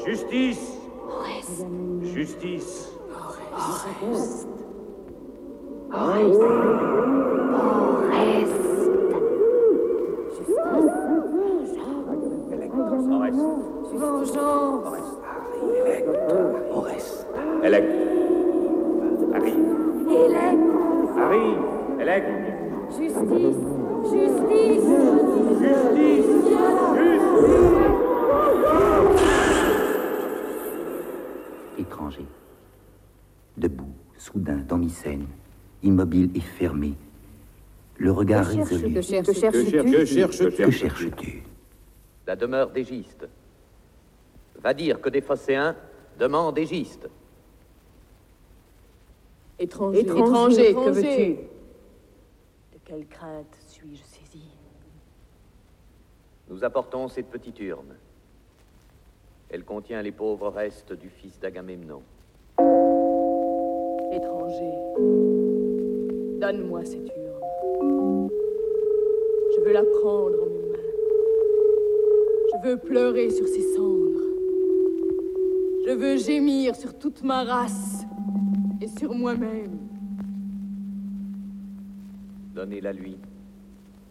Justice. Oreste. Justice. Oreste. Oreste. Vengeance. Oreste. Elec. Harry. Élec. Harry. Elec. Justice. Justice. Justice. Étranger. Debout, soudain, dans Mycène, immobile et fermé, le regard résolu. Que cherches-tu? Que cherches-tu? La demeure d'Égiste. Va dire que des Phocéens demandent Égiste. Étranger, que veux-tu? De quelle crainte suis-je saisi? Nous apportons cette petite urne. Elle contient les pauvres restes du fils d'Agamemnon. Étranger, donne-moi cette urne. Je veux la prendre en mes mains. Je veux pleurer sur ses cendres. Je veux gémir sur toute ma race et sur moi-même. Donnez-la lui.